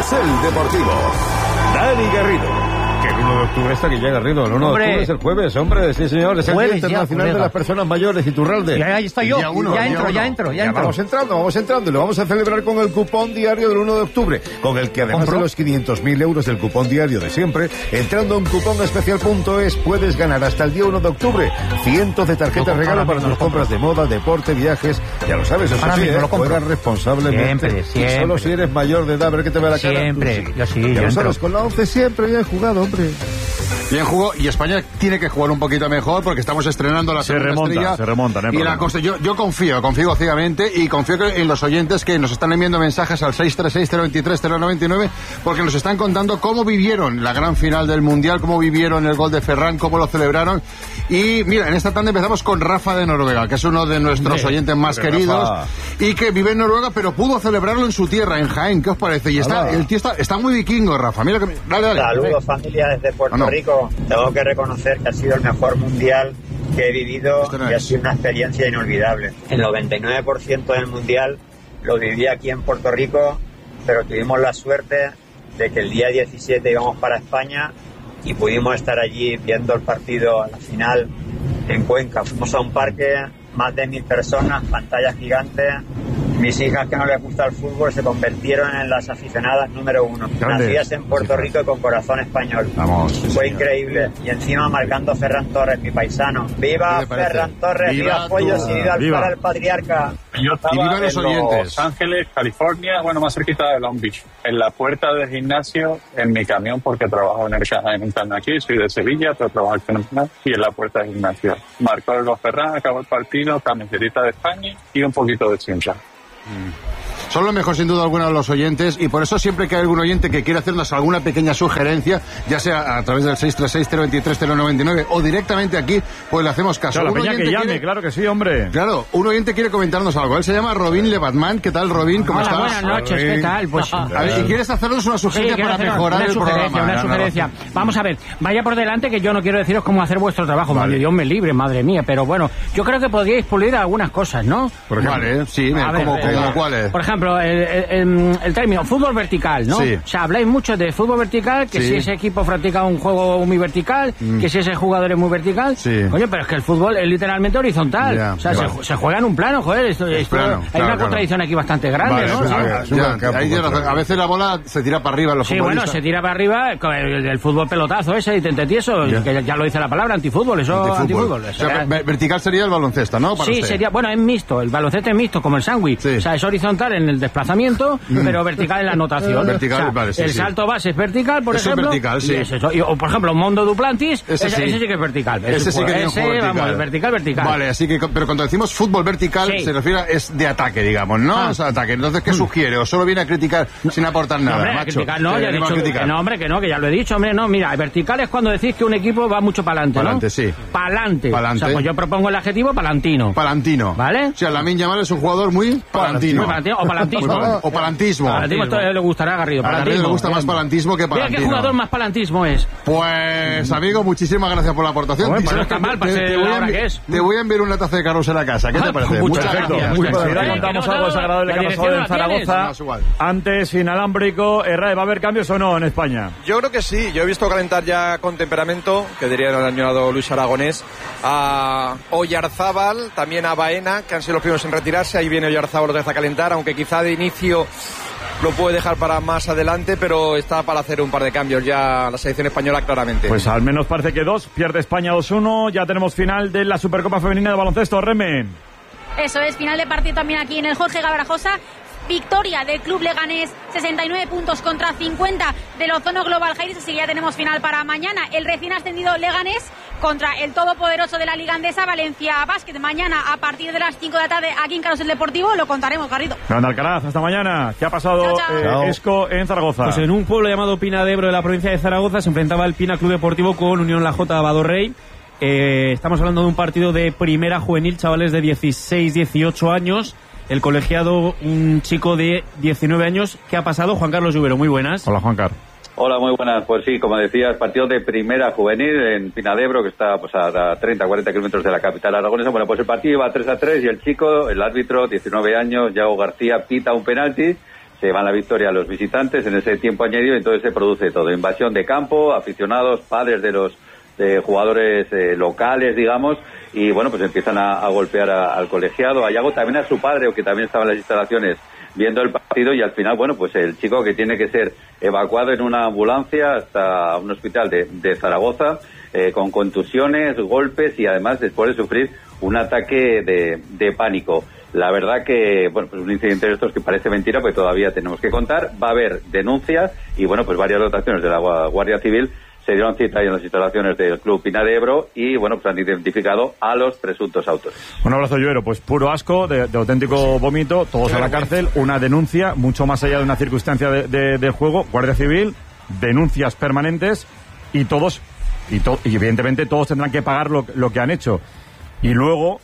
Carrusel Deportivo. Dani Garrido. Que el 1 de octubre está, que ya Garrido. El 1 de octubre es el jueves, hombre. Sí, señor. Es el Día Internacional de las Personas Mayores, Iturralde. Y ahí estoy yo. Ya entro. Vamos entrando. Y lo vamos a celebrar con el cupón diario del 1 de octubre. Con el que además de los 500.000 euros del cupón diario de siempre, entrando en cuponespecial.es puedes ganar hasta el día 1 de octubre cientos de tarjetas regalo para tus compras de moda, deporte, viajes. Ya lo sabes, eso sí, juegas responsablemente. Siempre. Y solo si eres mayor de edad, a ver qué te ve la cara. Siempre. Yo sí, ya lo sabes, con la 11 siempre ya he jugado, hombre. Bien jugó, y España tiene que jugar un poquito mejor porque estamos estrenando la segunda estrella. Se remonta, y la cosa, yo confío ciegamente y confío en los oyentes que nos están enviando mensajes al 636-023-099 porque nos están contando cómo vivieron la gran final del Mundial, cómo vivieron el gol de Ferran, cómo lo celebraron. Y mira, en esta tanda empezamos con Rafa de Noruega, que es uno de nuestros oyentes más queridos, Rafa, y que vive en Noruega, pero pudo celebrarlo en su tierra, en Jaén. ¿Qué os parece? Y el tío está muy vikingo, Rafa. Mira que dale. Saludos, familia, desde Puerto Rico. Tengo que reconocer que ha sido el mejor mundial que he vivido y ha sido una experiencia inolvidable. El 99% del mundial lo viví aquí en Puerto Rico, pero tuvimos la suerte de que el día 17 íbamos para España y pudimos estar allí viendo el partido a la final en Cuenca. Fuimos a un parque, más de 1.000 personas, pantallas gigantes. Mis hijas, que no les gusta el fútbol, se convirtieron en las aficionadas número 1. Nacidas en Puerto Rico y con corazón español. Vamos. Fue increíble. Y encima marcando Ferran Torres, mi paisano. ¡Viva Ferran Torres! ¡Viva Pollos y viva el Patriarca! Yo estaba en Los Ángeles, California, más cerquita de Long Beach, en la puerta del gimnasio, en mi camión, porque trabajo en el Caján aquí, soy de Sevilla, pero trabajo aquí y en la puerta del gimnasio. Marcó el gol Ferran, acabó el partido, camiseta de España y un poquito de chincha. Son lo mejor sin duda alguna de los oyentes y por eso siempre que hay algún oyente que quiera hacernos alguna pequeña sugerencia, ya sea a través del 636-023-099 o directamente aquí, pues le hacemos caso. Claro, la peña que llame, claro que sí, hombre. Claro, un oyente quiere comentarnos algo. Él se llama Robin Lebatman. ¿Qué tal, Robin? ¿Cómo estás? Buenas noches, ¿qué tal? Pues, a ver, ¿y quieres hacernos una sugerencia para mejorar el programa? Una sugerencia. Vamos a ver, vaya por delante que yo no quiero deciros cómo hacer vuestro trabajo. Vale. Dios me libre, madre mía. Pero bueno, yo creo que podríais pulir algunas cosas, ¿no? Vale, sí, ¿cómo cuáles? Por ejemplo, el término fútbol vertical, ¿no? Sí. O sea, habláis mucho de fútbol vertical, que si ese equipo practica un juego muy vertical, que si ese jugador es muy vertical. Sí. Oye, pero es que el fútbol es literalmente horizontal. Ya, o sea, se juega en un plano, joder. Hay una contradicción aquí bastante grande, ¿no? A veces la bola se tira para arriba en los futbolistas. Bueno, se tira para arriba el fútbol pelotazo ese, y tieso, que ya lo dice la palabra, antifútbol, antifútbol. O sea, vertical sería el baloncesto, ¿no? Sí, sería, es mixto, el baloncesto es mixto, como el sándwich. O sea, es horizontal en el desplazamiento, pero vertical en la anotación. Vertical, vale, sí. El salto base es vertical, por ejemplo. Es vertical, sí. O, por ejemplo, Mondo Duplantis, ese sí que es vertical. Ese sí que tiene un juego vertical. Vertical. Vale, así que, pero cuando decimos fútbol vertical, se refiere es de ataque, digamos, ¿no? O sea, ataque. Entonces, ¿qué sugiere? ¿O solo viene a criticar sin aportar nada? Hombre, macho? Criticar, no, ya he dicho que ya lo he dicho, hombre, no, mira, vertical es cuando decís que un equipo va mucho para adelante, ¿no? Pa'lante, sí. Pa'lante. O sea, pues yo propongo el adjetivo palantino. Palantino. ¿Vale? O sea, Lamine Yamal es un jugador muy palantino. O palantismo. O palantismo. Palantismo, esto le gustará a Garrido. A Garrido le gusta más palantismo que palantino. Mira qué jugador más palantismo es. Pues, amigo, muchísimas gracias por la aportación. Bueno, pues no está mal, para ser la hora que es. Te voy a enviar una taza de carrusel a casa. ¿Qué te parece? Muchas gracias. Ahora contamos algo desagradable que ha pasado en Zaragoza. Antes, inalámbrico. ¿Va a haber cambios o no en España? Yo creo que sí. Yo he visto calentar ya con temperamento, que diría el añorado Luis Aragonés, a Oyarzábal, también a Baena, que han sido los primeros en retirarse. Ahí viene Oyarzábal otra vez a calentar, aunque quizá de inicio lo puede dejar para más adelante, pero está para hacer un par de cambios ya la selección española claramente. Pues al menos parece que 2, pierde España 2-1, ya tenemos final de la Supercopa Femenina de Baloncesto, Remen. Eso es, final de partido también aquí en el Jorge Gabrajosa. Victoria del Club Leganés, 69 puntos contra 50 del Ozono Global Jairis, así que ya tenemos final para mañana. El recién ascendido Leganés contra el todopoderoso de la Liga Andesa, Valencia Basket. Mañana a partir de las 5 de la tarde aquí en Carrusel Deportivo lo contaremos, Garrido. Grande Alcaraz, hasta mañana. ¿Qué ha pasado, Esco, en Zaragoza? Pues en un pueblo llamado Pina de Ebro de la provincia de Zaragoza se enfrentaba el Pina Club Deportivo con Unión La Jota Badorrey. Estamos hablando de un partido de primera juvenil, chavales de 16, 18 años. El colegiado, un chico de 19 años. ¿Qué ha pasado? Juan Carlos Lluvero, muy buenas. Hola, Juan Carlos. Hola, muy buenas. Pues sí, como decías, partido de primera juvenil en Pina de Ebro, que está pues a 30, 40 kilómetros de la capital aragonesa. Bueno, pues el partido iba 3-3 y el chico, el árbitro, 19 años, Yago García, pita un penalti. se van la victoria a los visitantes en ese tiempo añadido, entonces se produce todo, invasión de campo, aficionados, padres de los jugadores locales, digamos, y bueno, pues empiezan a golpear al colegiado, a Yago, también a su padre, que también estaba en las instalaciones viendo el partido, y al final, bueno, pues el chico que tiene que ser evacuado en una ambulancia hasta un hospital de Zaragoza, con contusiones, golpes y además después de sufrir un ataque de pánico. La verdad que, bueno, pues un incidente de estos que parece mentira, pues todavía tenemos que contar. Va a haber denuncias y, bueno, pues varias dotaciones de la Guardia Civil se dieron cita ahí en las instalaciones del Club Pina de Ebro y, bueno, pues han identificado a los presuntos autores. Un abrazo, Lluero. Pues puro asco, de auténtico vómito, todos a la cárcel, una denuncia, mucho más allá de una circunstancia de juego, Guardia Civil, denuncias permanentes y todos, y evidentemente todos tendrán que pagar lo que han hecho. Y luego,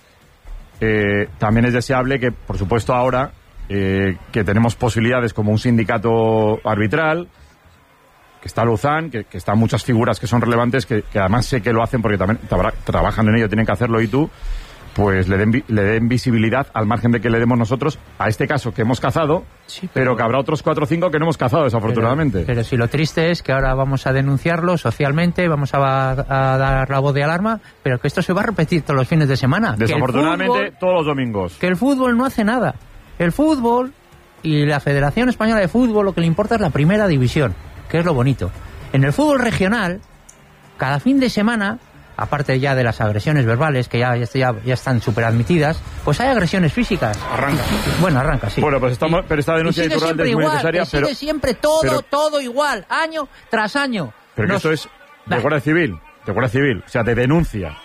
también es deseable que, por supuesto, ahora que tenemos posibilidades como un sindicato arbitral, que está Luzán, que están muchas figuras que son relevantes, que además sé que lo hacen porque también trabajan en ello, tienen que hacerlo, y tú, pues le den visibilidad al margen de que le demos nosotros a este caso que hemos cazado, sí, pero que habrá otros 4 o 5 que no hemos cazado, desafortunadamente. Pero si lo triste es que ahora vamos a denunciarlo socialmente, vamos a dar la voz de alarma, pero que esto se va a repetir todos los fines de semana. Desafortunadamente, todos los domingos. Que el fútbol no hace nada. El fútbol y la Federación Española de Fútbol lo que le importa es la primera división, que es lo bonito. En el fútbol regional, cada fin de semana, aparte ya de las agresiones verbales, que ya están súper admitidas, pues hay agresiones físicas. Arranca, sí. Bueno, pues pero esta denuncia de Iturralde es muy necesaria, pero... sigue siempre todo igual, año tras año. Pero que esto es de Guardia Civil, o sea, de denuncia.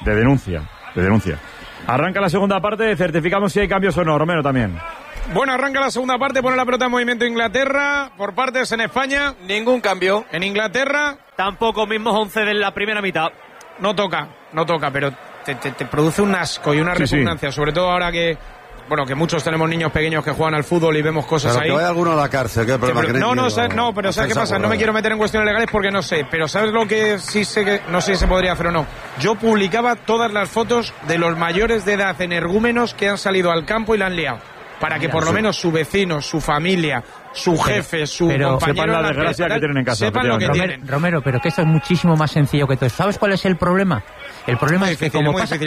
Arranca la segunda parte, certificamos si hay cambios o no, Romero también. Bueno, arranca la segunda parte, pone la pelota en movimiento Inglaterra, por partes en España. Ningún cambio. En Inglaterra. Tampoco, mismos 11 de la primera mitad. No toca, pero te produce un asco y una repugnancia, sobre todo ahora que muchos tenemos niños pequeños que juegan al fútbol y vemos cosas pero ahí. Que vaya alguno a la cárcel, ¿qué problema? Pero ¿sabes qué pasa? No me quiero meter en cuestiones legales porque no sé, pero ¿sabes lo que sí sé que no sé si se podría hacer o no? Yo publicaba todas las fotos de los mayores de edad energúmenos que han salido al campo y la han liado. Para que por lo menos su vecino, su familia, su jefe, su compañero... Sepan la desgracia que tienen en casa. Sepan lo que tienen. Romero, pero que esto es muchísimo más sencillo que todo eso. ¿Sabes cuál es el problema? El problema es que como pasa...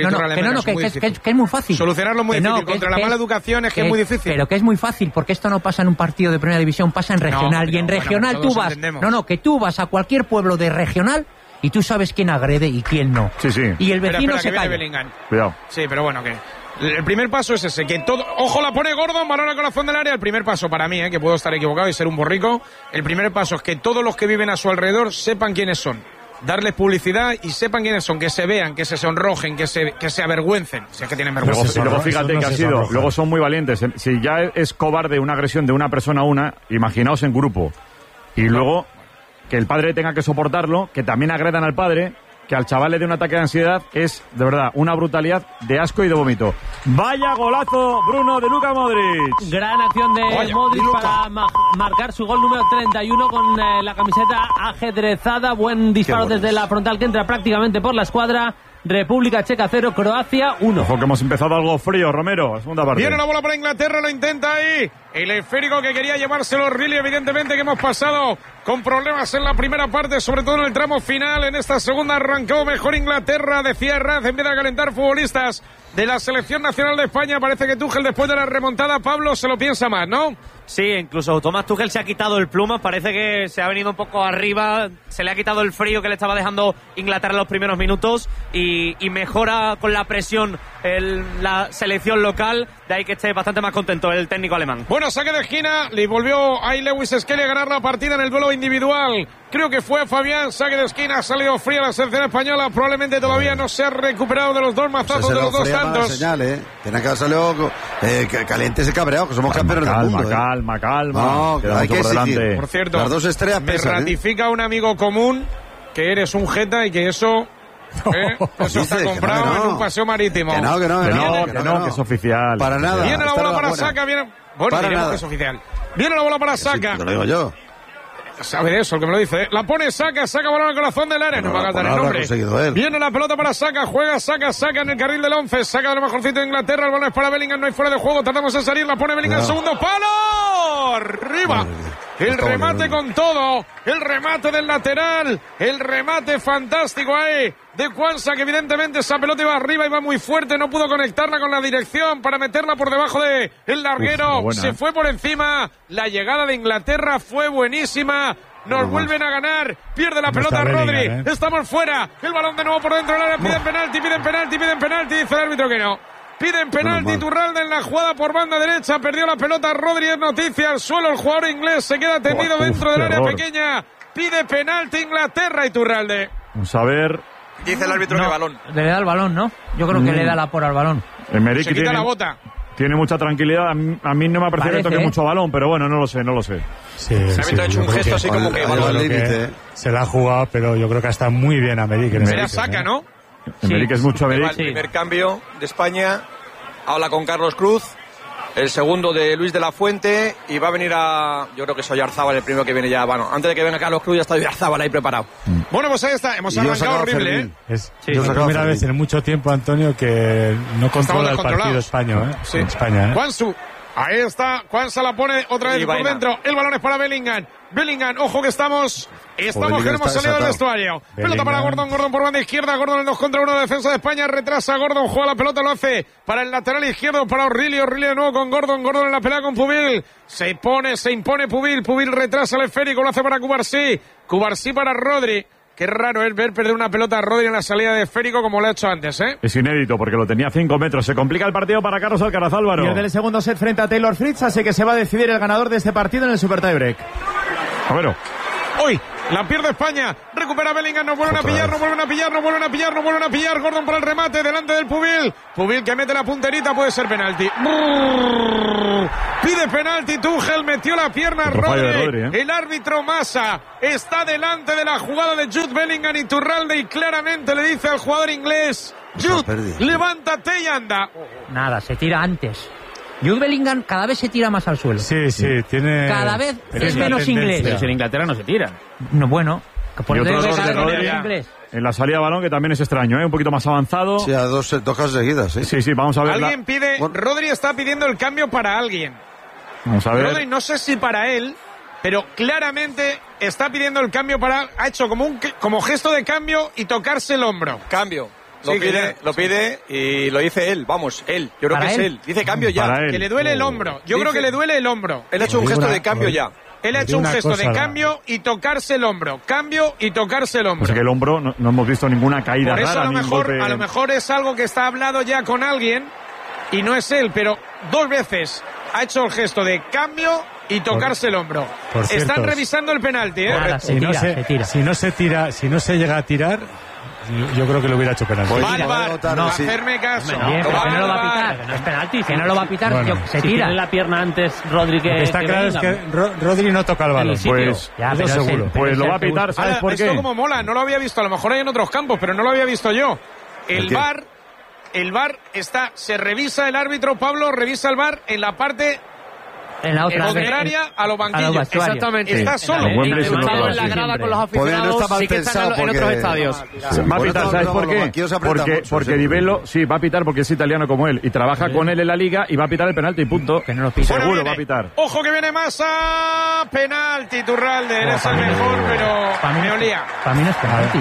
Que es muy fácil. Solucionarlo es muy difícil. Contra la mala educación es que es muy difícil. Pero que es muy fácil, porque esto no pasa en un partido de primera división, pasa en regional. Y en regional tú vas... que tú vas a cualquier pueblo de regional y tú sabes quién agrede y quién no. Sí. Y el vecino se calla. Cuidado. Sí, pero bueno, que... El primer paso es ese, que todo... Ojo, la pone Gordon, balón al corazón del área. El primer paso para mí, que puedo estar equivocado y ser un borrico. El primer paso es que todos los que viven a su alrededor sepan quiénes son. Darles publicidad y sepan quiénes son, que se vean, que se sonrojen, que se avergüencen. Si es que tienen vergüenza. Luego fíjate que ha sido, luego son muy valientes. Si ya es cobarde una agresión de una persona a una, imaginaos en grupo. Y luego que el padre tenga que soportarlo, que también agredan al padre, que al chaval le dé un ataque de ansiedad, es, de verdad, una brutalidad de asco y de vómito. ¡Vaya golazo, Bruno, de Luka Modric! Gran acción de Modric para marcar su gol número 31 con la camiseta ajedrezada. Buen disparo desde la frontal que entra prácticamente por la escuadra. República Checa 0, Croacia 1. Ojo que hemos empezado algo frío, Romero, segunda parte. Viene la bola para Inglaterra, lo intenta ahí. El esférico que quería llevárselo Riley, evidentemente que hemos pasado con problemas en la primera parte, sobre todo en el tramo final. En esta segunda arrancó mejor Inglaterra, decía Raz, empieza a calentar futbolistas de la Selección Nacional de España. Parece que Tuchel, después de la remontada, Pablo, se lo piensa más, ¿no? Sí, incluso Tomás Tuchel se ha quitado el pluma, parece que se ha venido un poco arriba, se le ha quitado el frío que le estaba dejando Inglaterra en los primeros minutos y mejora con la presión la selección local, de ahí que esté bastante más contento el técnico alemán. Bueno, saque de esquina, le volvió ahí Lewis Skelly a ganar la partida en el duelo individual. Creo que fue Fabián, saque de esquina, ha salido fría la selección española, probablemente todavía no se ha recuperado de los dos mazazos de los dos tantos. Señal, Tiene que haber salido caliente ese cabreado, que somos campeones del mundo. Calma. No, hay que exigir. Por cierto, las dos estrellas me pesan, ratifica un amigo común que eres un jeta y que eso... eso está comprado en un paseo marítimo. Que no, que es oficial. Para nada. Viene la bola para Saka, viene... Bueno, diremos que es oficial. Viene la bola para Saka. Te lo digo yo. sabe eso, el que me lo dice. La pone Saka balón al corazón del área. No va a gastar el nombre. Viene la pelota para Saka, juega Saka en el carril del 11. Saka de lo mejorcito de Inglaterra. El balón es para Bellingham, no hay fuera de juego. Tratamos de salir, la pone Bellingham, segundo palo. Arriba. El remate con todo, el remate del lateral, el remate fantástico ahí de Quansah, que evidentemente esa pelota iba arriba, iba muy fuerte, no pudo conectarla con la dirección para meterla por debajo de el larguero, se fue por encima, la llegada de Inglaterra fue buenísima. Nos vuelven a ganar, pierde la pelota Rodri, estamos fuera, el balón de nuevo por dentro del área, piden penalti, dice el árbitro que no. Piden penalti, Iturralde en la jugada por banda derecha, perdió la pelota Rodri, es noticia al suelo, el jugador inglés se queda tendido dentro del área pequeña, pide penalti Inglaterra, Iturralde. Vamos a ver. Dice el árbitro que balón. Le da el balón, ¿no? Yo creo que le da la por al balón. Emerick se quita la bota. Tiene mucha tranquilidad, a mí no me ha parecido que toque mucho balón, pero bueno, no lo sé. Sí, el árbitro ha hecho un gesto así como que balón al límite. Se la ha jugado, pero yo creo que está muy bien Emerick. Será Saka, ¿no? Emerick es mucho Emerick. El primer cambio de España, habla con Carlos Cruz, el segundo de Luis de la Fuente, y va a venir yo creo que es Oyarzábal el primero que viene ya. Bueno, antes de que venga Carlos Cruz ya está Oyarzábal ahí preparado. Bueno, pues ahí está, hemos arrancado horrible, ¿eh? Es la primera vez en mucho tiempo, Antonio, que no controla el partido español, ¿eh? Sí. En España, ¿eh? Quansah, ahí está, Quansah la pone otra vez por dentro, el balón es para Bellingham, ojo que estamos que hemos salido del vestuario. Pelota para Gordon por banda izquierda, Gordon en 2 contra 1, defensa de España, retrasa Gordon, juega la pelota, lo hace para el lateral izquierdo, para O'Reilly de nuevo con Gordon en la pelea con Pubil, se impone Pubil retrasa el esférico, lo hace para Cubarsí para Rodri. Qué raro es ver perder una pelota a Rodri en la salida de esférico como lo ha hecho antes, ¿eh? Es inédito porque lo tenía a 5 metros. Se complica el partido para Carlos Alcaraz, Álvaro. Pierde el segundo set frente a Taylor Fritz, así que se va a decidir el ganador de este partido en el Super Tiebreak. Bueno. Hoy la pierde España, recupera Bellingham, no vuelven a pillar, Gordon para el remate, delante del Pubil que mete la punterita, puede ser penalti. Pide penalti, Tuchel metió la pierna a Rodri, el árbitro Massa está delante de la jugada de Jude Bellingham, Iturralde, y claramente le dice al jugador inglés, Jude, levántate y anda. Nada, se tira antes. Jude Bellingham cada vez se tira más al suelo. Sí, tiene... Cada vez es menos inglés. Pero si en Inglaterra no se tira. No, bueno. Por otro de Rodri en la salida de balón, que también es extraño, ¿eh? Un poquito más avanzado. Sí, a dos cajas seguidas, ¿sí? Sí, vamos a ver. Alguien pide... Rodri está pidiendo el cambio para alguien. Vamos a ver. Rodri, no sé si para él, pero claramente está pidiendo el cambio para... Ha hecho como gesto de cambio y tocarse el hombro. Cambio. Lo pide y lo dice él, él. Yo creo que es él. Dice cambio ya. Que le duele el hombro. Yo creo que le duele el hombro. Él ha hecho un gesto de cambio ya. Él ha hecho un gesto de cambio y tocarse el hombro. Cambio y tocarse el hombro. Pues que el hombro no hemos visto ninguna caída por eso rara. A lo mejor es algo que está hablado ya con alguien y no es él, pero 2 veces ha hecho el gesto de cambio y tocarse el hombro. Están revisando el penalti, ¿eh? Nada, se tira. Si no se llega a tirar, yo creo que lo hubiera hecho penalti. Hacerme caso. Bien, pero que no lo va a pitar. No es penalti, que no lo va a pitar. Bueno, se tira. Tiene la pierna antes Rodri que... Está claro es que Rodri no toca el balón. Pues seguro. Pues lo va a pitar, ¿sabes por qué? Esto como mola, no lo había visto. A lo mejor hay en otros campos, pero no lo había visto yo. El VAR se revisa el árbitro, Pablo, revisa el VAR en la parte... En la otra contraria a los banquillos. Exactamente. Está solo. En la grada con los aficionados, sí que están en otros estadios. Va a pitar, ¿sabes por qué? Porque Di Bello, sí, va a pitar porque es italiano como él y trabaja con él en la liga y va a pitar el penalti, punto. Que no lo pita. Seguro va a pitar. Ojo que viene Massa. Penalti, Iturralde. Eres el mejor, pero me olía. Para mí no es penalti.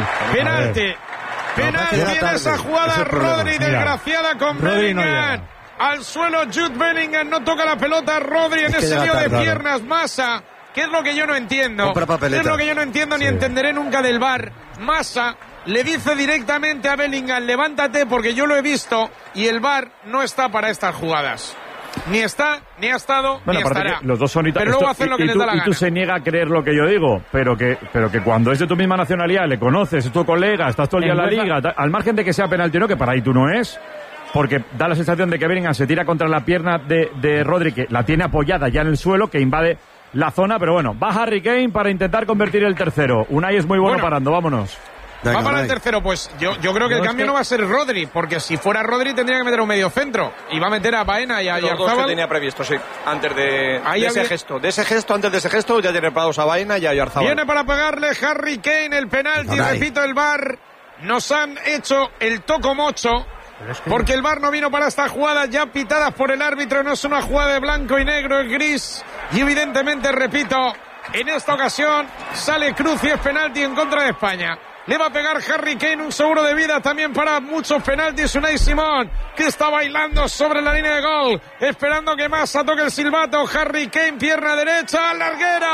Penalti en esa jugada. Rodri, desgraciada con Bellingham. Al suelo Jude Bellingham, no toca la pelota Rodri en ese lío de piernas. Massa, ¿qué es lo que yo no entiendo? ¿Qué es lo que yo no entiendo ni entenderé nunca del VAR? Massa le dice directamente a Bellingham, levántate porque yo lo he visto, y el VAR no está para estas jugadas. Ni está, ni ha estado, ni estará. Los dos son pero luego hacen lo que les da la gana. Y tú se niega a creer lo que yo digo, pero que cuando es de tu misma nacionalidad, le conoces, es tu colega, estás todo el día en la liga, al margen de que sea penalti o no, que para ahí tú no es... Porque da la sensación de que Bellingham se tira contra la pierna de Rodri, que la tiene apoyada ya en el suelo, que invade la zona. Pero bueno, va Harry Kane para intentar convertir el tercero. Unai es muy bueno parando, vámonos. Va para el tercero, pues yo creo que el cambio no va a ser Rodri, porque si fuera Rodri tendría que meter un medio centro y va a meter a Baena y a Yarzábal. Que tenía previsto, sí, antes de ese gesto. Antes de ese gesto ya tiene preparados a Baena y a Yarzábal. Viene para pegarle Harry Kane el penalti, repito, el VAR. Nos han hecho el toco mocho. Porque el VAR no vino para esta jugada ya pitadas por el árbitro. No es una jugada de blanco y negro, es gris. Y evidentemente, repito, en esta ocasión sale Cruz y es penalti en contra de España. Le va a pegar Harry Kane un seguro de vida también para muchos penaltis. Unai Simón, que está bailando sobre la línea de gol, esperando que Massa toque el silbato. Harry Kane, pierna derecha, al larguero.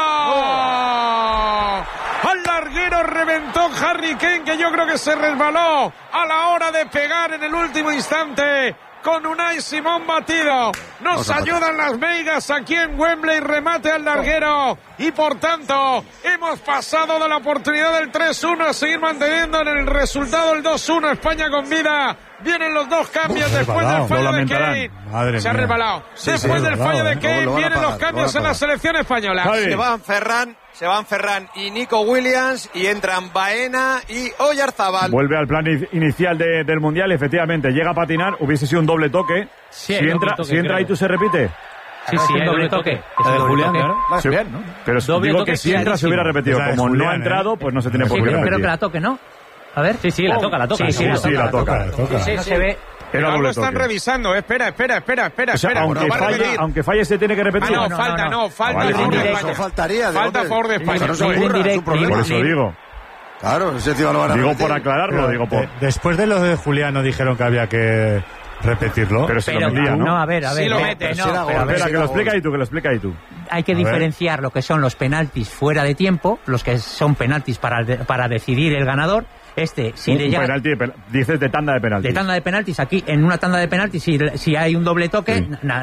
Al larguero reventó Harry Kane, que yo creo que se resbaló a la hora de pegar en el último instante. Con Unai Simón batido. Nos ayudan las meigas aquí en Wembley. Remate al larguero. Y por tanto, hemos pasado de la oportunidad del 3-1 a seguir manteniendo en el resultado el 2-1. España con vida. Vienen los dos cambios después del fallo de Kane. Se ha resbalado. Después del fallo de Kane vienen los cambios en la selección española. Se van Ferran y Nico Williams y entran Baena y Oyarzábal. Vuelve al plan inicial del Mundial, efectivamente. Llega a patinar, hubiese sido un doble toque. Sí, si entra ahí, ¿tú se repite? Sí, hay doble toque. De Julián, sí, bien, ¿no? Pero digo que si entra se hubiera repetido. Como no ha entrado, pues no se tiene por qué repetir. Creo que la toque, ¿no? A ver. Sí, la toca. Sí, la toca. No se ve. Pero no lo están revisando. Espera. O sea, aunque falle se tiene que repetir. Falta a favor de España. Falta a favor de España. Por eso digo. Claro, ese tío lo van a digo por aclararlo, Después de lo de Julián no dijeron que había que repetirlo. Pero se lo metía, ¿no? No, a ver. Sí lo mete. Espera, que lo explica ahí tú. Hay que diferenciar lo que son los penaltis fuera de tiempo, los que son penaltis para decidir el ganador. Penalti, dices de tanda de penaltis. De tanda de penaltis, aquí en una tanda de penaltis, si hay un doble toque,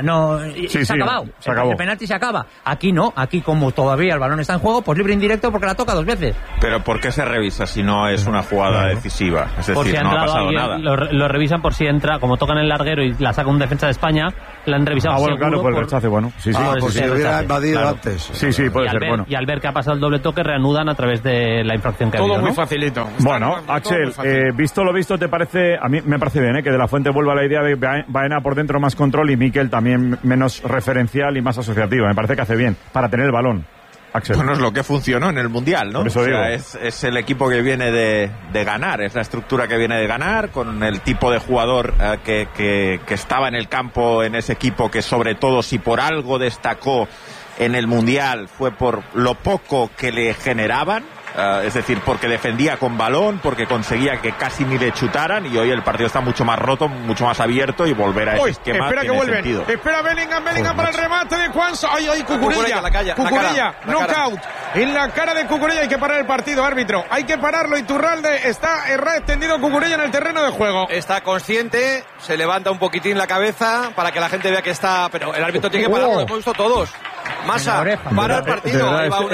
se ha acabado. Se acabó. El penalti se acaba. Aquí no, aquí como todavía el balón está en juego, pues libre indirecto porque la toca dos veces. Pero ¿por qué se revisa si no es una jugada decisiva? Es decir, no ha pasado nada. Lo revisan por si entra, como tocan el larguero y la saca un defensa de España, la han revisado. Bueno, claro, por el rechace, bueno. Sí. Por si hubiera invadido antes. Sí, puede ser, bueno. Y al ver que ha pasado el doble toque, reanudan a través de la infracción que ha habido. Todo muy facilito. Bueno, Axel, visto lo visto, ¿te parece? A mí me parece bien, que De La Fuente vuelva a la idea de Baena por dentro más control y Mikel también menos referencial y más asociativa. Me parece que hace bien para tener el balón. Axel. Bueno, es lo que funcionó en el Mundial, ¿no? Por eso digo. Es el equipo que viene de ganar, es la estructura que viene de ganar, con el tipo de jugador que estaba en el campo en ese equipo, que sobre todo, si por algo destacó en el Mundial, fue por lo poco que le generaban. Es decir, porque defendía con balón, porque conseguía que casi ni le chutaran, y hoy el partido está mucho más roto, mucho más abierto, y volver a ese esquema espera que vuelven. Sentido. Espera Bellingham para el remate de Juanso. ¡Ay, Cucurella! Knockout. En la cara de Cucurella. Hay que parar el partido, árbitro. Hay que pararlo. Iturralde está extendido Cucurella en el terreno de juego. Está consciente, se levanta un poquitín la cabeza para que la gente vea que está... Pero el árbitro tiene que pararlo, lo hemos visto todos. Massa, para el partido.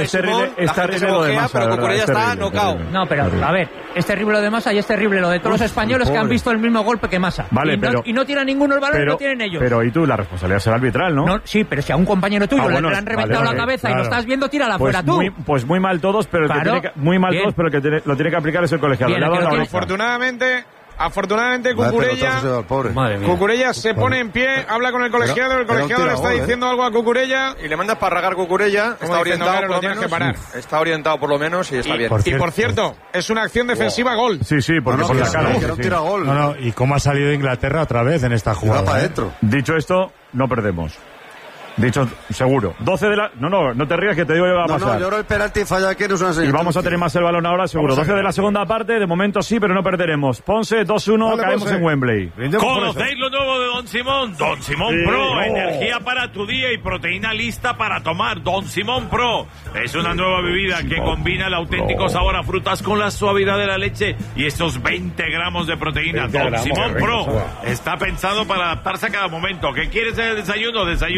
Es terrible lo de Massa, pero Cucurella está knockout. No, pero a ver, es terrible lo de Massa y es terrible lo de todos los españoles que han visto el mismo golpe que Massa. Vale, y no tira ninguno el balón y no tienen ellos. Pero ¿y tú? La responsabilidad será arbitral, ¿no? Sí, pero si a un compañero tuyo le han reventado la cabeza y lo estás viendo, tírala fuera tú. Pues muy mal todos, pero el que lo tiene que aplicar es el colegiado. Afortunadamente Cucurella se pone en pie, habla con el colegiado le está diciendo algo a Cucurella y le manda para ragar Cucurella. Está orientado, lo tienes que parar. Está orientado por lo menos y está bien. Y por cierto, es una acción defensiva gol. Sí, porque por la cara. Tira gol. No, y cómo ha salido Inglaterra otra vez en esta jugada. Para adentro. Dicho esto, no perdemos. Dicho, seguro. 12 de la... No te rías, que te digo que va a pasar. No, yo creo el penalti falla aquí, no es una señal. Y vamos a tener más el balón ahora, seguro. 12 de la segunda parte, de momento sí, pero no perderemos. Ponce, 2-1, caemos en Wembley. ¿Conocéis lo nuevo de Don Simón? Don Simón Pro, energía para tu día y proteína lista para tomar. Don Simón Pro es una nueva bebida que combina el auténtico sabor a frutas con la suavidad de la leche y estos 20 gramos de proteína. Don Simón Pro está pensado para adaptarse a cada momento. ¿Qué quieres en el desayuno? Desayuno, merienda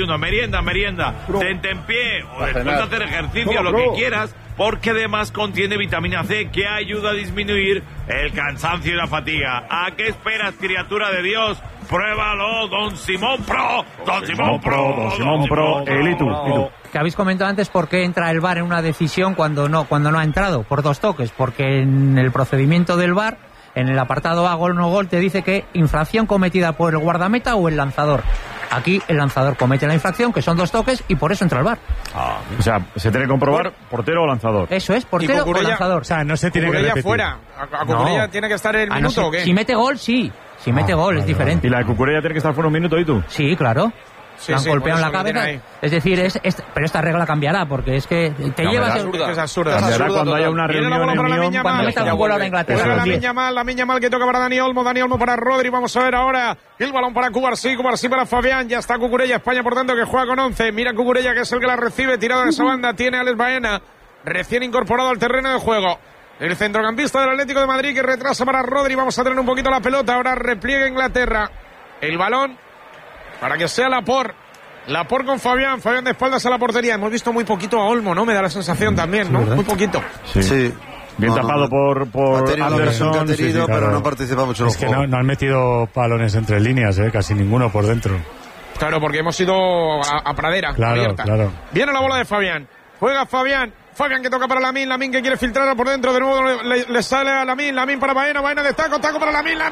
merienda. Tentempié o después de hacer ejercicio, lo que quieras, porque además contiene vitamina C que ayuda a disminuir el cansancio y la fatiga. ¿A qué esperas, criatura de Dios? Pruébalo, Don Simón Pro. Don Simón Pro. Don Simón Pro. ¿Y tú? Que habéis comentado antes por qué entra el VAR en una decisión cuando no ha entrado, por 2 toques, porque en el procedimiento del VAR, en el apartado A, gol no gol, te dice que infracción cometida por el guardameta o el lanzador. Aquí el lanzador comete la infracción, que son 2 toques, y por eso entra el VAR. O sea, se tiene que comprobar portero o lanzador. Eso es, portero o lanzador. O sea, no se tiene que repetir. Fuera. ¿A Cucurella tiene que estar el minuto o qué? Si mete gol, sí. Si mete gol, es diferente. ¿Y la de Cucurella tiene que estar fuera un minuto y tú? Sí, claro. Sí, le han golpeado en la cabeza. Es decir, pero esta regla cambiará, porque es que te llevas... Es absurda. Cambiará cuando haya una reunión en Lyon. Cuando metas un gol ahora a Inglaterra. La Miña Mal que toca para Dani Olmo para Rodri. Vamos a ver ahora el balón para Cubarsí para Fabián. Ya está Cucurella, España por tanto que juega con 11. Mira Cucurella, que es el que la recibe, tirado de esa banda. Tiene a Alex Baena, recién incorporado al terreno de juego. El centrocampista del Atlético de Madrid, que retrasa para Rodri. Vamos a tener un poquito la pelota. Ahora repliega Inglaterra. El balón para que sea Laporte con Fabián de espaldas a la portería. Hemos visto muy poquito a Olmo, ¿no? Me da la sensación también, ¿no? Muy poquito. Sí. Bien tapado por Anderson. Pero no participa mucho en el juego. Es que no han metido balones entre líneas, casi ninguno por dentro. Claro, porque hemos ido a pradera abierta. Claro. Viene la bola de Fabián. Juega Fabián que toca para Lamine que quiere filtrar por dentro, de nuevo le sale a Lamine para Baena de taco para Lamine,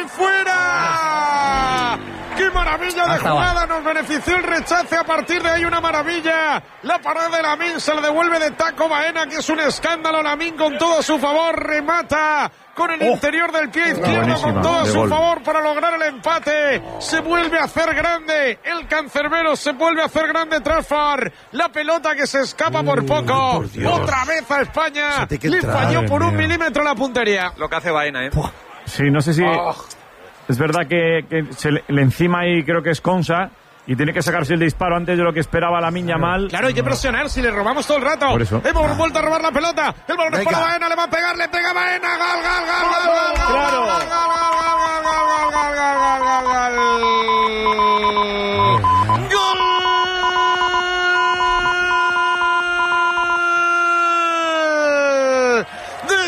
¡fuera! ¡Qué maravilla de jugada! Nos benefició el rechace, a partir de ahí una maravilla. La parada de Lamine se le devuelve de taco Baena, que es un escándalo. Lamine con todo a su favor, remata con el interior del pie izquierdo con todo a su favor para lograr el empate. Se vuelve a hacer grande el cancerbero, se vuelve a hacer grande Trafford. La pelota que se escapa por poco. Otra vez a España. Le falló por 1 milímetro la puntería. Lo que hace Baena, Sí, no sé si... Es verdad que se le encima y creo que es Consa y tiene que sacarse el disparo antes de lo que esperaba la Miña Mal. Claro, hay que presionar si le robamos todo el rato. Por eso. Hemos vuelto a robar la pelota. El balón es para Baena, le va a pegar, le pega Baena. ¡Gol! ¡Claro! ¡De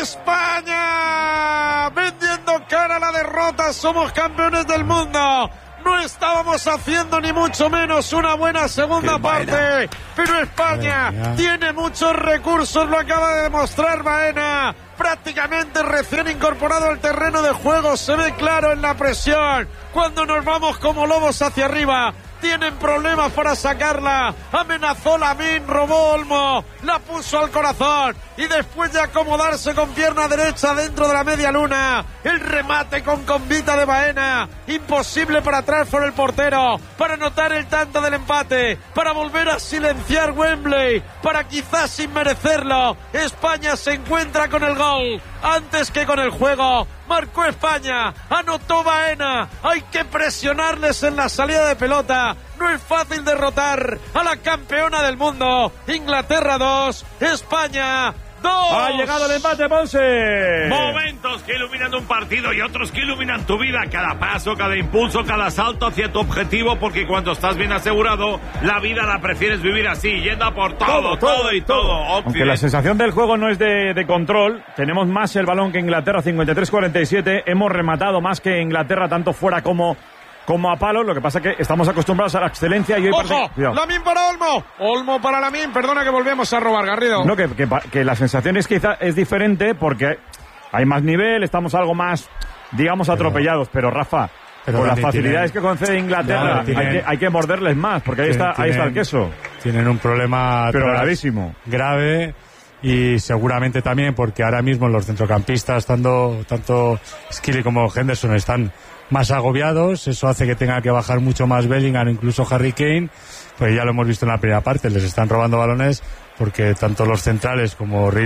España! Vendiendo cara a la derrota, somos campeones del mundo. No estábamos haciendo ni mucho menos una buena segunda parte, pero España tiene muchos recursos, lo acaba de demostrar Baena, prácticamente recién incorporado al terreno de juego, se ve claro en la presión, cuando nos vamos como lobos hacia arriba. Tienen problemas para sacarla. Amenazó Lamine, robó Olmo, la puso al corazón y después de acomodarse con pierna derecha dentro de la media luna, el remate con convita de Baena. Imposible para atrás por el portero, para anotar el tanto del empate, para volver a silenciar Wembley, para quizás sin merecerlo. España se encuentra con el gol antes que con el juego. Marcó España, anotó Baena. Hay que presionarles en la salida de pelota. No es fácil derrotar a la campeona del mundo. Inglaterra 2, España 2. Ha llegado el empate, Ponce. Momentos que iluminan un partido y otros que iluminan tu vida. Cada paso, cada impulso, cada salto hacia tu objetivo, porque cuando estás bien asegurado, la vida la prefieres vivir así, yendo a por todo. Aunque la sensación del juego no es de control, tenemos más el balón que Inglaterra, 53-47. Hemos rematado más que Inglaterra, tanto fuera como a palos. Lo que pasa es que estamos acostumbrados a la excelencia y hoy... ¡Ojo! Lamine para Olmo. Olmo para Lamine. Perdona que volvemos a robar, Garrido. No, que la sensación es quizá es diferente porque hay más nivel, estamos algo más, digamos, atropellados. Pero Rafa, con las facilidades que concede Inglaterra, hay que morderles más, porque ahí está el queso. Tienen un problema... Pero gravísimo. Grave. Y seguramente también porque ahora mismo los centrocampistas, tanto Skilly como Henderson, están más agobiados. Eso hace que tenga que bajar mucho más Bellingham, incluso Harry Kane. Pues ya lo hemos visto en la primera parte, les están robando balones porque tanto los centrales como Riley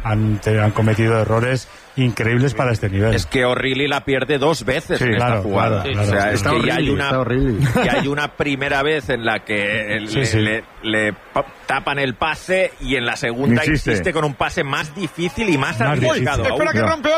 han cometido errores increíbles para este nivel. Es que O'Reilly la pierde 2 veces en esta jugada. Claro. O sea, Está es que horrible, ya hay una primera vez en la que le tapan el pase y en la segunda insiste con un pase más difícil y más arriesgado. Espera que rompe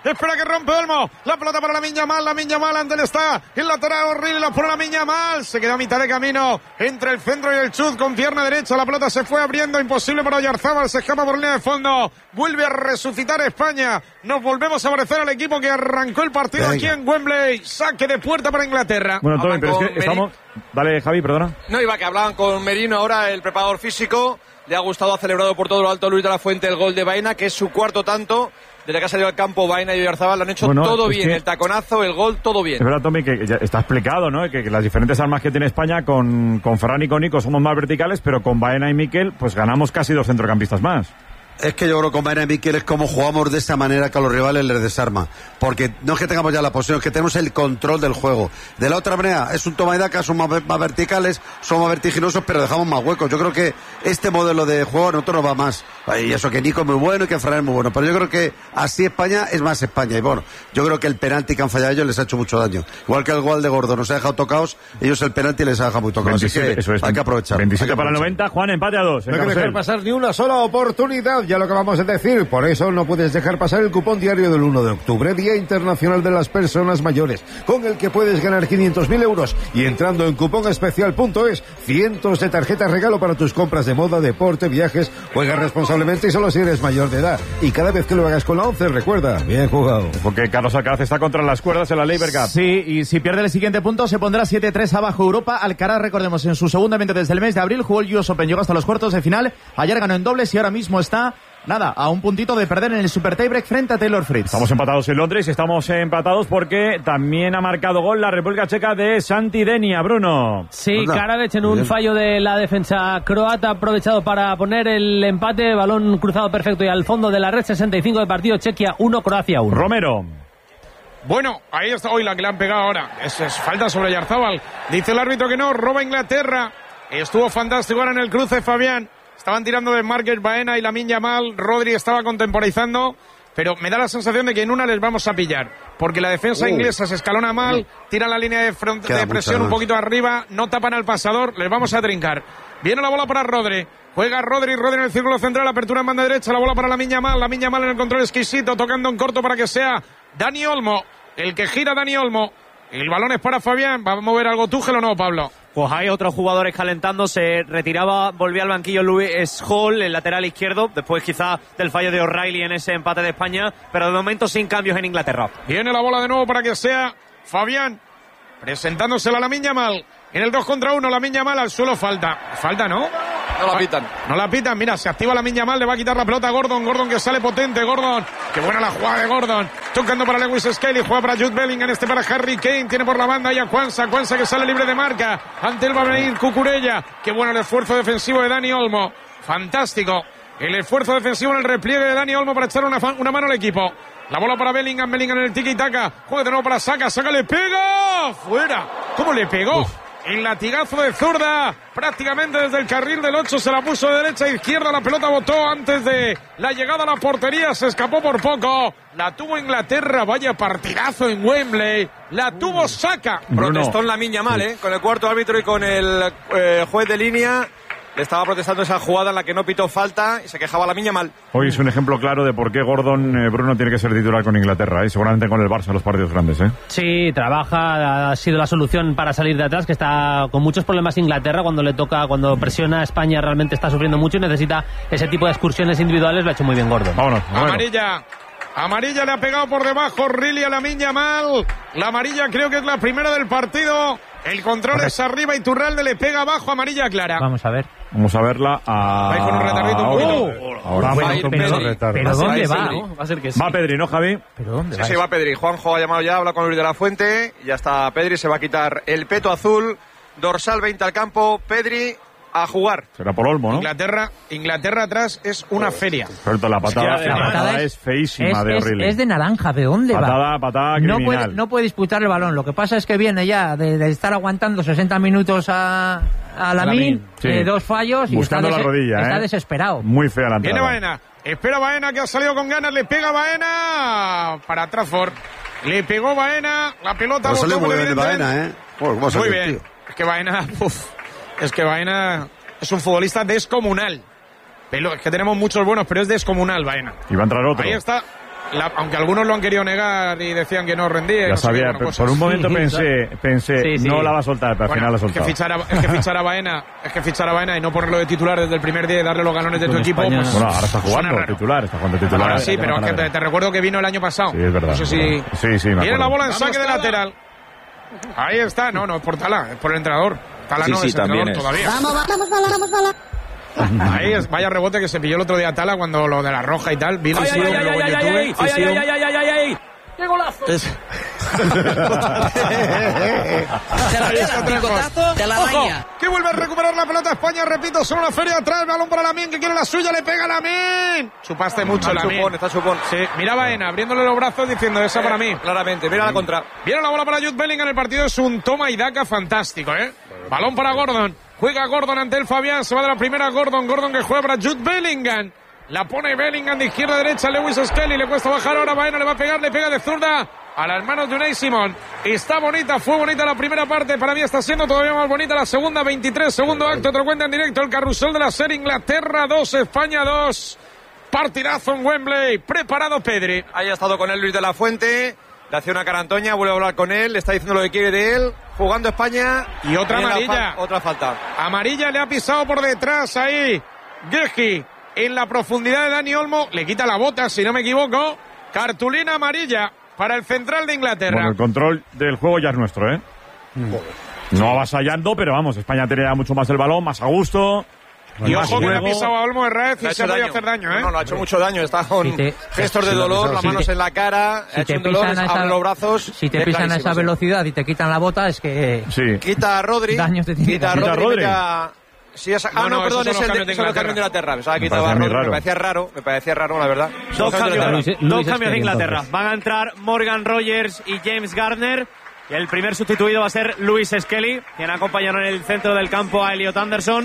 Olmo. La pelota para Lamine Yamal, ante él está el lateral O'Reilly, la pone Lamine Yamal, se queda a mitad de camino entre el centro y el chut con pierna derecha, la pelota se fue abriendo, imposible para Oyarzábal, se escapa por línea de fondo, vuelve a resucitar España. Nos volvemos a parecer al equipo que arrancó el partido aquí en Wembley. Saque de puerta para Inglaterra. Bueno, Tommy, pero es que estamos... Dale, Javi, perdona. No, iba que hablaban con Merino ahora, el preparador físico. Le ha gustado, ha celebrado por todo lo alto Luis de la Fuente el gol de Baena, que es su 4º tanto. Desde que ha salido al campo Baena y Oyarzábal lo han hecho todo bien. El taconazo, el gol, todo bien. Es verdad, Tommy, que ya está explicado, ¿no? Que las diferentes armas que tiene España con Ferran y con Nico somos más verticales, pero con Baena y Mikel pues ganamos casi 2 centrocampistas más. Es que yo creo que con Baena y Mikel es como jugamos de esa manera que a los rivales les desarma. Porque no es que tengamos ya la posición, es que tenemos el control del juego. De la otra manera, es un toma y daca, son más verticales, son más vertiginosos, pero dejamos más huecos. Yo creo que este modelo de juego a nosotros nos va más. Y eso que Nico es muy bueno y que Ferran es muy bueno. Pero yo creo que así España es más España. Y bueno, yo creo que el penalti que han fallado ellos les ha hecho mucho daño. Igual que el gol de Gordo nos ha dejado tocados, ellos el penalti les ha dejado muy tocados. 27, así que eso es, hay que aprovechar. 27 para el 90, Juan, empate a 2. No hay que dejar pasar ni una sola oportunidad, ya lo que vamos a decir. Por eso no puedes dejar pasar el cupón diario del 1 de octubre, Día Internacional de las Personas Mayores, con el que puedes ganar 500.000 euros. Y entrando en cuponespecial.es, cientos de tarjetas regalo para tus compras de moda, deporte, viajes. Juega responsablemente y solo si eres mayor de edad. Y cada vez que lo hagas con la 11, recuerda, bien jugado. Porque Carlos Alcaraz está contra las cuerdas en la Labour Cup. Sí, y si pierde el siguiente punto se pondrá 7-3 abajo Europa. Alcaraz, recordemos, en su segundo evento desde el mes de abril jugó el US Open, llegó hasta los cuartos de final. Ayer ganó en dobles y ahora mismo está... a un puntito de perder en el Super Tiebreak frente a Taylor Fritz. Estamos empatados en Londres y estamos empatados porque también ha marcado gol la República Checa de Santi Denia, Bruno. Sí, Karabec en un fallo de la defensa croata, aprovechado para poner el empate, balón cruzado perfecto y al fondo de la red. 65 de partido, Chequia 1, Croacia 1. Romero. Bueno, ahí está hoy la que le han pegado ahora. Es falta sobre Oyarzábal. Dice el árbitro que no, roba Inglaterra. Estuvo fantástico ahora en el cruce, Fabián. Estaban tirando de Marques, Baena y Lamine Yamal. Rodri estaba contemporizando, pero me da la sensación de que en una les vamos a pillar, porque la defensa inglesa se escalona mal, tiran la línea de presión un poquito arriba, no tapan al pasador, les vamos a trincar. Viene la bola para Rodri. Juega Rodri en el círculo central, apertura en banda derecha, la bola para Lamine Yamal en el control exquisito, tocando en corto para que sea Dani Olmo, el que gira Dani Olmo. El balón es para Fabián, ¿va a mover algo Tuchel o no, Pablo? Pues hay otros jugadores calentando, se retiraba, volvía al banquillo Luis Hall, el lateral izquierdo, después quizá del fallo de O'Reilly en ese empate de España, pero de momento sin cambios en Inglaterra. Viene la bola de nuevo para que sea Fabián, presentándosela a Lamine Yamal. En el 2 contra 1, Lamine Yamal al suelo, falta, ¿no? No la pitan. No la pitan, mira, se activa Lamine Yamal, le va a quitar la pelota a Gordon que sale potente, Gordon, qué buena la jugada de Gordon, tocando para Lewis Skelly, juega para Jude Bellingham, para Harry Kane, tiene por la banda y a Kwanza que sale libre de marca, ante él va a venir Cucurella, qué bueno el esfuerzo defensivo de Dani Olmo, fantástico, el esfuerzo defensivo en el repliegue de Dani Olmo para echar una mano al equipo. La bola para Bellingham en el tiki-taka, juega de nuevo para Saka le pega, fuera, ¿cómo le pegó? El latigazo de zurda, prácticamente desde el carril del 8 se la puso de derecha a izquierda, la pelota botó antes de la llegada a la portería, se escapó por poco, la tuvo Inglaterra, vaya partidazo en Wembley, la tuvo Saka. Protestó en Lamine Yamal, con el cuarto árbitro y con el juez de línea. Le estaba protestando esa jugada en la que no pitó falta y se quejaba Lamine Yamal. Hoy es un ejemplo claro de por qué Gordon, Bruno, tiene que ser titular con Inglaterra, seguramente con el Barça en los partidos grandes. Sí, trabaja, ha sido la solución para salir de atrás, que está con muchos problemas Inglaterra cuando presiona a España, realmente está sufriendo mucho y necesita ese tipo de excursiones individuales, lo ha hecho muy bien Gordon. Vámonos. Amarilla le ha pegado por debajo Riley a Lamine Yamal. La amarilla creo que es la primera del partido. El control es arriba y Turralde le pega abajo, amarilla clara. Vamos a ver. Vamos a verla. Va con un retardito un poquito. Ahora va a ir Pedri. ¿Pero dónde va? Va a ser que sí. Va Pedri, ¿no, Javi? ¿Pero dónde va? Sí, va Pedri. Juanjo ha llamado ya, habla con Luis de la Fuente. Ya está Pedri, se va a quitar el peto azul. Dorsal 20 al campo. Pedri a jugar. Será por Olmo, ¿no? Inglaterra atrás es una feria. Suelta la patada. Es feísima de O'Reilly. Es de naranja, ¿de dónde va? Patada criminal. No puede disputar el balón. Lo que pasa es que viene ya de estar aguantando 60 minutos a Lamine, 2 fallos y buscando la rodilla, está desesperado. Muy fea la entrada. Viene Baena. Espera Baena, que ha salido con ganas. Le pega Baena para Trafford. Le pegó Baena. La pelota. No salió muy bien de Baena, ¿eh? Muy bien. Es que Baena... es que Baena es un futbolista descomunal. Es que tenemos muchos buenos, pero es descomunal Baena. Y va a entrar otro. Ahí está. Aunque algunos lo han querido negar y decían que no rendía. Ya no sabía, sé qué, por un momento pensé sí. no la va a soltar, pero al final la ha soltado. Es que fichar a Baena y no ponerlo de titular desde el primer día y darle los galones de tu equipo. Pues, bueno, ahora está jugando titular, Ahora sí, pero es que te recuerdo que vino el año pasado. Sí, es verdad. No sé si... Sí, me Viene acuerdo. la bola en saque de lateral. Ahí está. No es por Tala, es por el entrenador. Tala no es entrenador todavía. Vamos, bala. Ahí es, vaya rebote que se pilló el otro día Tala cuando lo de la roja y tal. Vino ¡Ay! ¡Qué golazo! Que vuelve a recuperar la pelota España, repito, son una feria atrás, balón para Lamine, que quiere la suya, le pega Lamine. Chupaste mucho, Lamine. Está chupón. Sí, mira Baena, abriéndole los brazos diciendo, esa para mí. Claramente, mira la contra. Viene la bola para Jude Bellingham, el partido es un toma y daca fantástico, Balón para Gordon, juega Gordon ante el Fabián, se va de la primera Gordon que juega para Jude Bellingham. La pone Bellingham de izquierda a derecha, Lewis Skelly, le cuesta bajar ahora, Baena le va a pegar, le pega de zurda a las manos de Unai Simón. Está bonita, fue bonita la primera parte, para mí está siendo todavía más bonita la segunda, 23, segundo acto, otro cuenta en directo, el carrusel de la serie, Inglaterra 2, España 2, partidazo en Wembley, preparado Pedri. Ahí ha estado con él Luis de la Fuente, le hace una cara a Antoña, vuelve a hablar con él, le está diciendo lo que quiere de él, jugando España. Y otra amarilla. Otra falta. Amarilla, le ha pisado por detrás ahí Gueji. En la profundidad de Dani Olmo, le quita la bota, si no me equivoco. Cartulina amarilla para el central de Inglaterra. Bueno, el control del juego ya es nuestro, No avasallando, pero vamos, España tenía mucho más el balón, más a gusto. Y ojo que le ha pisado a Olmo Herrez y se puede hacer daño, No, le ha hecho mucho daño, está con gestos de dolor, las manos en la cara, ha hecho un dolor, abre los brazos. Si te pisan a esa velocidad y te quitan la bota, es que... Sí. Quita a Rodri. Quita a Rodri. Sí, perdón, es el de Inglaterra. Me parecía raro, la verdad. Dos cambios de Inglaterra. Van a entrar Morgan Rogers y James Garner. Y el primer sustituido va a ser Lewis Skelly, quien acompañaron en el centro del campo a Elliot Anderson.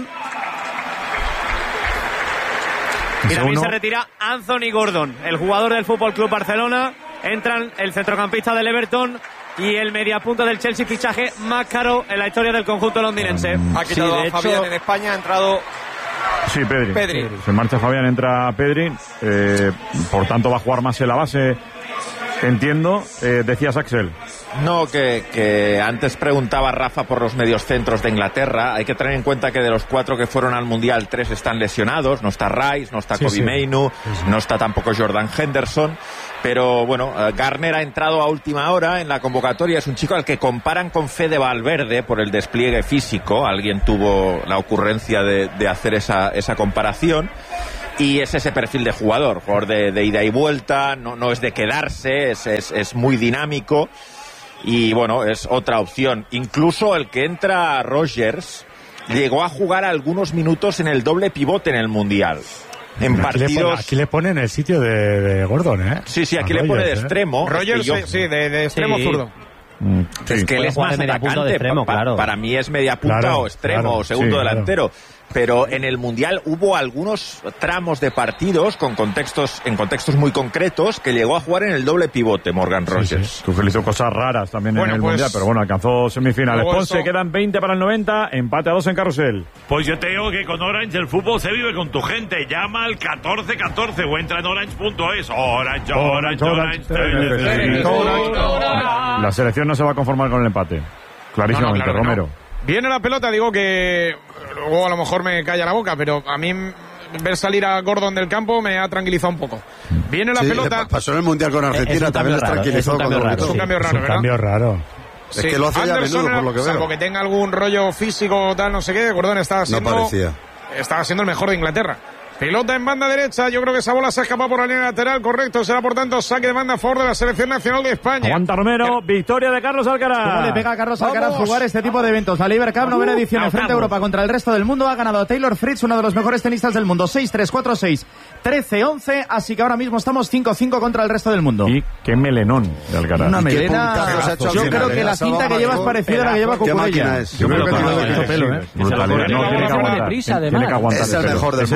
Y también se retira Anthony Gordon, el jugador del Fútbol Club Barcelona. Entran el centrocampista del Everton y el mediapunta del Chelsea, fichaje más caro en la historia del conjunto londinense. Ha quitado a Fabián en España, ha entrado... Sí, Pedri. Se marcha Fabián, entra Pedri. Por tanto va a jugar más en la base. Entiendo. Decías, Axel. No, que antes preguntaba Rafa por los mediocentros de Inglaterra. Hay que tener en cuenta que de los 4 que fueron al Mundial, 3 están lesionados. No está Rice, no está Kobbie Mainoo, no está tampoco Jordan Henderson. Pero bueno, Garner ha entrado a última hora en la convocatoria. Es un chico al que comparan con Fede Valverde por el despliegue físico. Alguien tuvo la ocurrencia de hacer esa comparación. Y es ese perfil de jugador de ida y vuelta, no es de quedarse, es muy dinámico. Y bueno, es otra opción. Incluso el que entra Rogers llegó a jugar algunos minutos en el doble pivote en el Mundial. En partidos... Aquí le ponen el sitio de Gordon, Sí, aquí le pone de extremo. Rogers, de extremo zurdo. Es que él es más atacante. Extremo, claro. Para mí es media punta o extremo o segundo delantero. Pero en el Mundial hubo algunos tramos de partidos en contextos muy concretos que llegó a jugar en el doble pivote Morgan Rogers. Tuchel hizo cosas raras también en el Mundial, pero bueno, alcanzó semifinales. Ponce, quedan 20 para el 90, empate a 2 en Carrusel. Pues yo te digo que con Orange el fútbol se vive con tu gente. Llama al 1414 o entra en orange.es. Orange. La selección no se va a conformar con el empate. Clarísimamente, claro, Romero. Viene la pelota, digo que luego a lo mejor me calla la boca, pero a mí ver salir a Gordon del campo me ha tranquilizado un poco. Viene la pelota. Pasó en el Mundial con Argentina, también les tranquilizó. Es un cambio raro, ¿verdad? Cambio raro. Es que lo hace ya a menudo, por lo que veo. Salvo que tenga algún rollo físico o tal, no sé qué, Gordon estaba siendo el mejor de Inglaterra. Pelota en banda derecha, yo creo que esa bola se ha escapado por la línea lateral, correcto, será por tanto saque de banda a favor de la Selección Nacional de España. Aguanta Romero, victoria de Carlos Alcaraz. ¿Cómo le pega a Carlos Alcaraz jugar este tipo de eventos? La Liberty Cup, novena edición en frente a Europa contra el resto del mundo, ha ganado Taylor Fritz, uno de los mejores tenistas del mundo, 6-3, 4-6, 13-11, así que ahora mismo estamos 5-5 contra el resto del mundo. Y qué melenón de Alcaraz. Una melena, yo creo que la cinta que lleva es parecida a la que lleva Cucurella. Yo creo que tiene pelo, brutal. No, tiene que aguantar. Es el mejor del mundo. Es el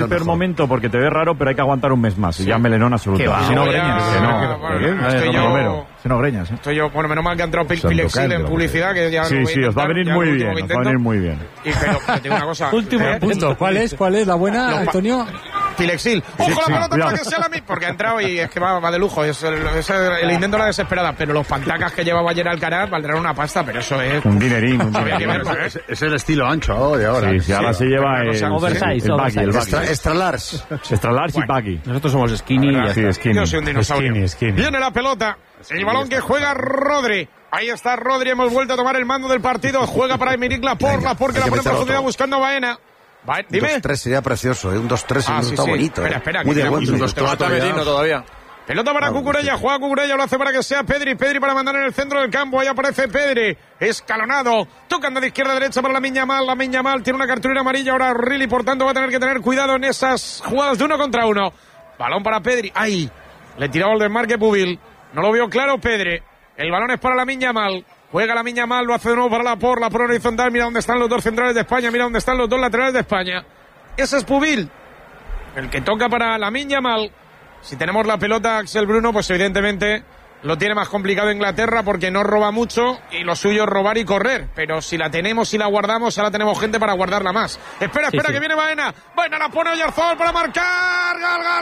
peor momento porque te ves raro, pero hay que aguantar un mes más. Y ya melenón absoluto. Si no greñas. Si no greñas. Estoy yo, bueno, menos mal que ha entrado Pilexil en publicidad, que ya sí, os va a venir muy bien. Os va a venir muy bien. Y pero te digo una cosa. Último punto. ¿Cuál es la buena, Antonio? Pilexil. ¡Ojo la pelota para que sea la misma! Porque ha entrado y es que va de lujo. Es el intento de la desesperada. Pero los pantacas que llevaba ayer Alcaraz valdrán una pasta, pero eso es... Un dinerín. Es el estilo ancho de ahora. Sí, ahora se lleva el oversize. Extra large. Extra large y baggy. Nosotros somos skinny. Skinny. Yo soy un dinosaurio. Skinny. Viene la pelota. El balón que juega Rodri. Ahí está Rodri. Hemos vuelto a tomar el mando del partido. Juega para Emerick Laporte. Laporte que la pone en profundidad buscando a Baena. Dime. Un 2-3 sería precioso, un 2-3 sí, está bonito. Espera, muy que de buen todavía. Pelota para Cucurella, juega Cucurella, lo hace para que sea Pedri para mandar en el centro del campo, ahí aparece Pedri, escalonado, tocando de izquierda a derecha para Lamine Yamal tiene una cartulina amarilla ahora Rilly, por tanto va a tener que tener cuidado en esas jugadas de 1 contra 1. Balón para Pedri, ¡ay! Le tiraba el desmarque Pubil, no lo vio claro Pedri, el balón es para Lamine Yamal. Juega Lamine Yamal, lo hace de nuevo para la por horizontal. Mira dónde están los dos centrales de España. Mira dónde están los dos laterales de España. Ese es Pubil, el que toca para Lamine Yamal. Si tenemos la pelota, Axel Bruno, pues evidentemente lo tiene más complicado Inglaterra porque no roba mucho y lo suyo es robar y correr. Pero si la tenemos y la guardamos, ahora tenemos gente para guardarla más. Espera, que viene Baena. Baena la pone Oyarzabal para marcar.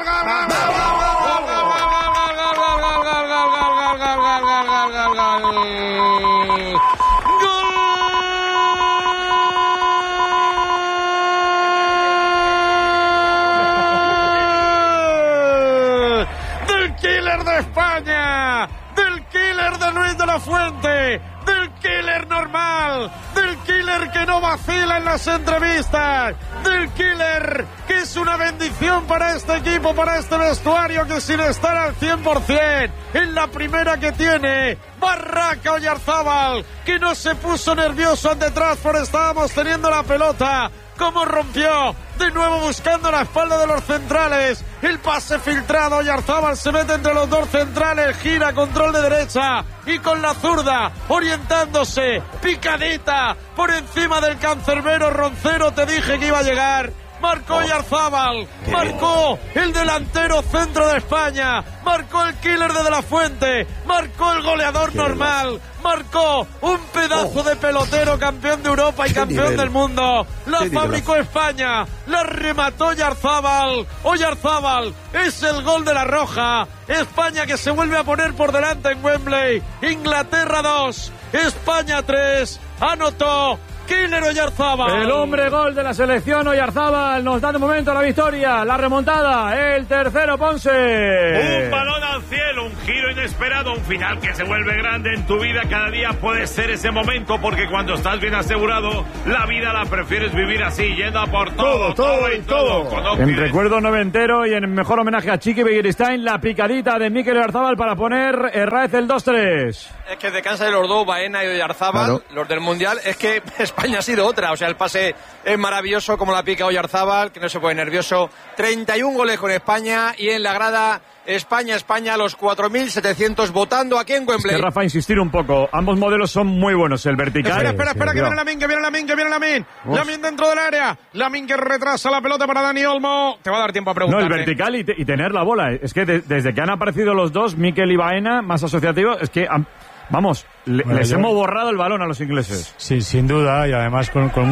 De España, del killer de Luis de la Fuente, del killer normal, del killer que no vacila en las entrevistas, del killer que es una bendición para este equipo, para este vestuario, que sin estar al 100%, en la primera que tiene, Barraca Oyarzabal, que no se puso nervioso ante Trasford, estábamos teniendo la pelota. Cómo rompió, de nuevo buscando la espalda de los centrales, el pase filtrado, Oyarzabal se mete entre los dos centrales, gira, control de derecha y con la zurda, orientándose, picadita, por encima del cancerbero Roncero, te dije que iba a llegar. Marcó Oyarzabal, marcó el delantero centro de España, marcó el killer de la Fuente, marcó el goleador normal, marcó un pedazo de pelotero, campeón de Europa y campeón del mundo. La fabricó España, la remató Oyarzabal. Oyarzabal es el gol de la Roja. España que se vuelve a poner por delante en Wembley. Inglaterra 2, España 3. Anotó Killer Oyarzabal. El hombre gol de la selección Oyarzabal nos da de momento la victoria, la remontada, el tercero Ponce. Un balón al cielo, un giro inesperado, un final que se vuelve grande en tu vida. Cada día puede ser ese momento porque cuando estás bien asegurado, la vida la prefieres vivir así, yendo a por todo. En recuerdo noventero y en mejor homenaje a Chiqui Begiristain, la picadita de Mikel Oyarzabal para poner Herráez el 2-3. Es que de cansa de los dos, Baena y Oyarzabal, los del Mundial, es que España ha sido otra, o sea, el pase es maravilloso como la pica Oyarzabal, que no se pone nervioso. 31 goles con España y en la grada España, los 4.700 votando aquí en Wembley. Es que, Rafa, insistir un poco, ambos modelos son muy buenos, el vertical. Espera, que viene Lamine. Lamine dentro del área. Lamine que retrasa la pelota para Dani Olmo. Te va a dar tiempo a preguntar. No, el vertical y tener la bola. Es que desde que han aparecido los dos, Mikel y Baena, más asociativos, es que... Vamos, les hemos borrado el balón a los ingleses. Sí, sin duda, y además con